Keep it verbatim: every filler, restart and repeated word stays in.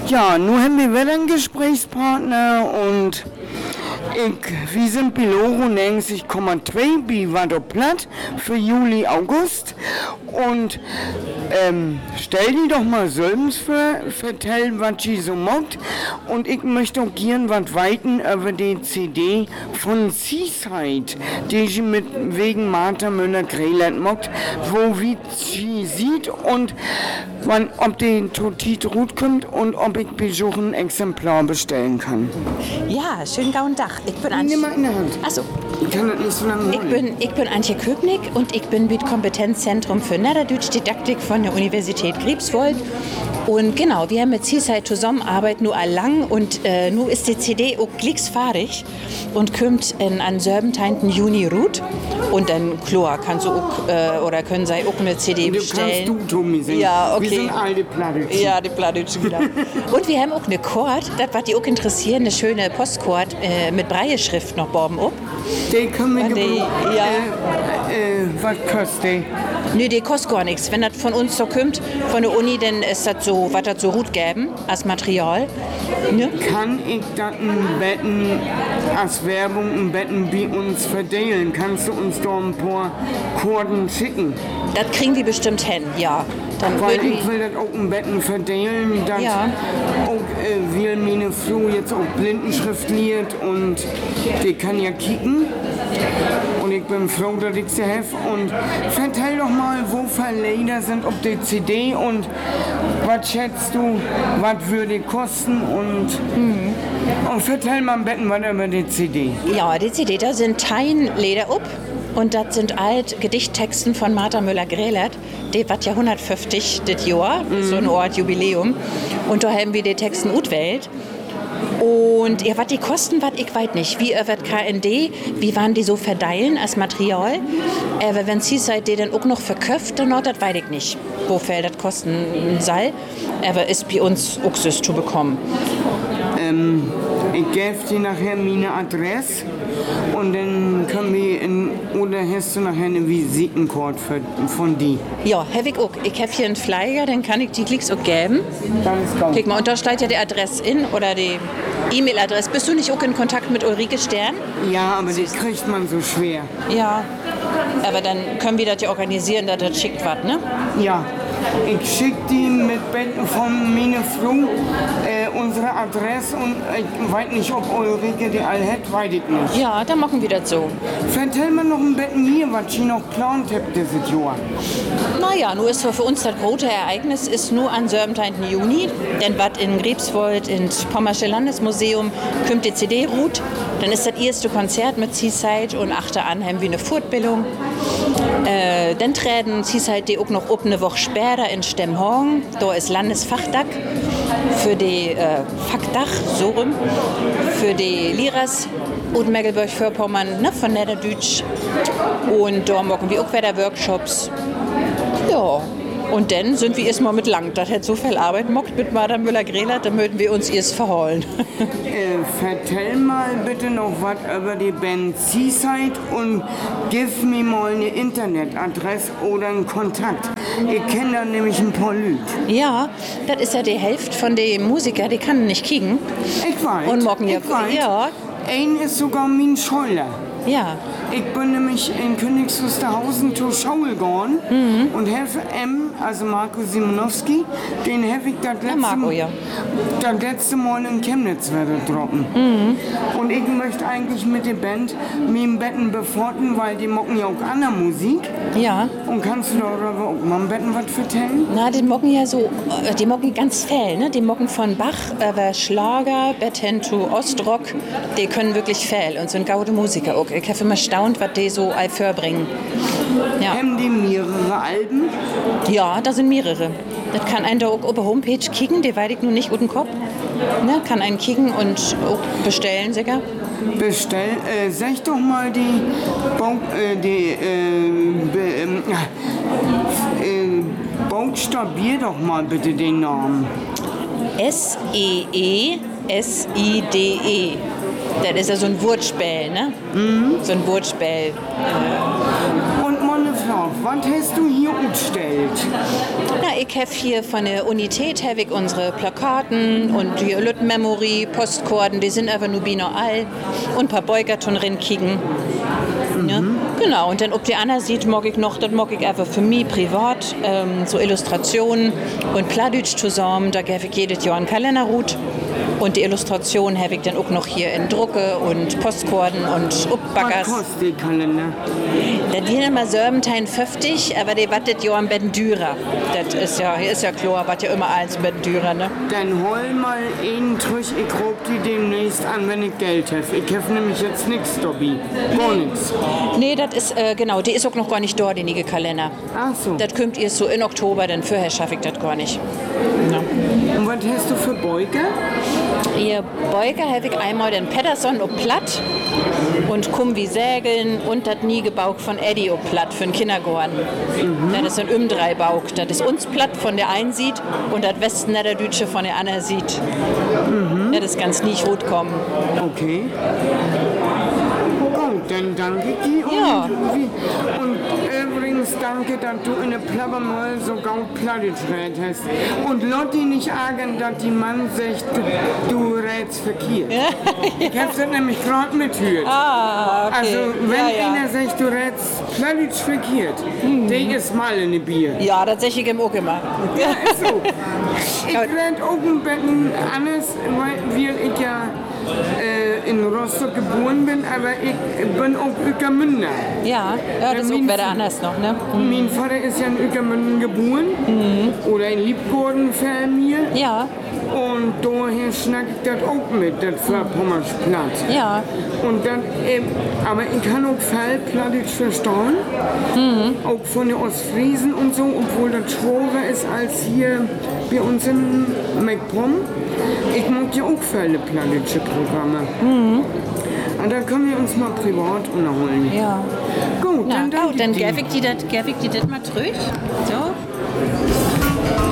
Ja, nun haben wir wieder einen Gesprächspartner und ich, wir sind Biloro neunzig Komma zwei bei Vado Platt für Juli, August und ähm, stell die doch mal selbst vor, vertell, was sie so macht und ich möchte auch gern was weiten über die C D von Seaside, die sie mit wegen Martha Müller-Greland macht, wo wie sie sieht und wann, ob die Totit gut kommt und ob ich besuchen ein Exemplar bestellen kann. Ja, schönen guten Tag. Ich bin Antje. Nimm mal in der Hand. Achso. Ich kann das nicht so lange Ich bin, ich bin Antje Köpnick und ich bin mit Kompetenzzentrum für Niederdeutsche Didaktik von der Universität Greifswald. Und genau, wir haben mit Seaside zusammenarbeitet, nur allang und äh, nun ist die C D auch glücksfahrig und kommt in, an siebzehnten Juni Ruth. Und dann, klar, kannst du auch, äh, oder können sie auch eine C D bestellen. Du kannst du, Tommy, singen. Ja, okay. Wir sind alte Plattdeutschen. Ja, die Plattdeutschen, genau. Und wir haben auch eine Kord, das was die auch interessieren, eine schöne Postkord äh, mit Breieschrift noch boben ob. Die können wir Und die, gebrauchen. ja. Äh, äh, was kostet die? Nö, die kostet gar nichts. Wenn das von uns so kommt, von der Uni, dann ist das so, was das so gut geben als Material. Ne? Kann ich das ein Betten als Werbung ein Betten bei uns verdelen? Kannst du uns da ein paar Korden schicken? Das kriegen wir bestimmt hin, ja. Dann Weil würden ich will das auch ein Betten verdelen, dass Ja. auch, äh, wir meine Frau jetzt auch Blindenschrift liest und die kann ja kicken. Und ich bin froh, dass ich sie helfe. Und vertell doch mal, wo Verleger sind, ob die C D und was schätzt du, was würde kosten und, mhm. und vertell mal am Betten was über die C D. Ja, die C D, da sind Tein Leder up. Und das sind alt Gedichttexten von Martha Müller-Greland. Die wird ja hundertfünfzig das Jahr, mhm. so ein Ort Jubiläum. Und da haben wir die Texten utwählt. Und ja, was die kosten, was ich weiß nicht. Wie wird K N D, wie waren die so verdeilen als Material? Aber wenn Seaside die dann auch noch verkauft, dann das weiß ich nicht, wofür das kosten soll. Aber ist bei uns auch so zu bekommen. Ähm, ich gebe dir nachher meine Adresse und dann können wir in, oder hast du nachher eine Visitenkarte von die? Ja, habe ich auch. Ich habe hier einen Flyer, dann kann ich die Klicks auch geben. Dann ist gut. Klick mal, und da steht ja die Adresse in oder die E-Mail-Adresse. Bist du nicht auch in Kontakt mit Ulrike Stern? Ja, aber die kriegt man so schwer. Ja, aber dann können wir das ja organisieren, dass das schickt was, ne? Ja, ich schicke die mit Betten von meiner Frau äh, unsere Adresse und ich weiß nicht, ob Ulrike die all hat, weiß ich nicht. Ja, dann machen wir das so. Vertell mir noch ein Betten hier, was sie noch geplant habt dieses Jahr. Naja, nur ist für uns das große Ereignis ist nur am siebzehnten Juni, denn was in Greifswald ins Pommersche Landesmuseum kommt die C D-Route. Dann ist das erste Konzert mit Seaside und achter an haben wir eine Fortbildung. Äh, dann treten Seaside die auch noch ab eine Woche später in Stemmhorn. Da ist Landesfachtag für die äh, Fachtag, so rum, für die Lehrers und Mecklenburg-Vorpommern, ne, von Niederdeutsch. Und da machen wir auch wieder Workshops. Ja, und dann sind wir erstmal mit lang. Das hat so viel Arbeit gemacht mit Martha Müller-Greland, dann möchten wir uns erst verholen. äh, vertell mal bitte noch was über die Band Seaside und gib mir mal eine Internetadresse oder einen Kontakt. Ich kenne da nämlich ein paar Leute. Ja, das ist ja die Hälfte von den Musikern, die kann nicht kicken. Ich weiß. Und morgen ja. Ich weiß. Ja. Ein ist sogar mein Scheuler. Ja. Ich bin nämlich in Königs Wusterhausen zur Schule gegangen mhm. und helfe M, also Marco Simonowski, den helfe ich das letzte, Marco, ja. das letzte Mal in Chemnitz werde droppen. Mhm. Und ich möchte eigentlich mit der Band mir im Betten beforten, weil die mocken ja auch andere Musik. Ja. Und kannst du darüber auch mal im Betten was vertellen? Na, die mocken ja so, die mocken ganz viel, ne? Die mocken von Bach über Schlager, bis hin zu Ostrock, die können wirklich viel und sind gute Musiker auch. Ich habe immer erstaunt, was die so all vorbringen. Ja. Haben die mehrere Alben? Ja, da sind mehrere. Das kann ein da auch auf der Homepage kicken, die weiß ich nur nicht guten Kopf. Ne? Kann einen kicken und auch bestellen, sicher. Bestell, äh, sag doch mal die, Bau, äh, die, äh, be, ähm, äh, buchstabier doch mal bitte den Namen. S E E S I D E. Das ist ja so ein Wortspiel, ne? Mhm. So ein Wortspiel. Und meine klar. Was hast du hier umgestellt? Na, ich habe hier von der Unität habe ich unsere Plakaten und die Lüt Memory, Postkorden, die sind aber nur all und ein paar Beugerton rinkicken. Mhm. Ja, genau, und dann ob die Anna sieht, mag ich noch, das mag ich einfach für mich privat, ähm, so Illustrationen und Pladütsch zusammen, da gebe ich jedes Jahr einen Kalenderhut. Und die Illustration habe ich dann auch noch hier in Drucke und Postkorden und Upbackers. Was kostet die Kalender? Da die immer Serbentein fünfzig, aber die wattet ja am betten Dürer. Das ist ja, hier ist ja klar, was ja immer eins am betten Dürer, ne? Dann hol mal einen Trüch, ich rob die demnächst an, wenn ich Geld habe. Ich habe nämlich jetzt nichts, Dobby. Gar nichts. Nee, das ist, äh, genau, die ist auch noch gar nicht da, die nige Kalender. Ach so. Das kommt erst so in Oktober, denn vorher schaffe ich das gar nicht. Ja. Und was hast du für Beuger? Ihr Beuger habe ich einmal den Pedersen ob Platt und Kum wie Sägeln und das nie gebaucht von Eddie ob Platt für den Kindergarten. Mhm. Das ist ein Umdreibauk. Das ist uns Platt von der einen sieht und das Westen der Dütsche von der anderen sieht. Mhm. Das ist ganz nicht gut kommen. Okay. Gut, dann danke ich dir. Ja. Und, wie, und übrigens danke, dass du in der Plappermoll so gaut Plattdeutsch hast. Und Lotti nicht ärgern, dass die Mann sagt, du, du rätst verkehrt. Ja. Ich hab's dann nämlich gerade mithört. Ah, okay. Also, wenn ja, ja. einer sagt, du rätst Plattdeutsch verkehrt, mhm. der ist mal in ein Bier. Ja, das sag ich ihm auch immer. Ja, ist so. Ich red auch ein bisschen anders, weil ich ja äh, in Rostock geboren bin, aber ich bin auch Ueckermünder. Ja, ja, das ist auch wieder anders noch, ne? Mhm. Mein Vater ist ja in Ueckermünden geboren, mhm. oder in Liebgorden-Familie. Ja. Und daher schnack ich das auch mit, das Vorpommersch-Platt. Ja. Und dann, äh, aber ich kann auch Fallplattdeutsch verstehen, mhm. auch von den Ostfriesen und so, obwohl das schwerer ist als hier bei uns in MacPom. Ich mag ja auch Fallplattdeutsche Programme. Mhm. Und dann können wir uns mal privat unterholen. Ja. Gut, Na, dann danke gut, dann dir. gebe ich dir das mal zurück. So.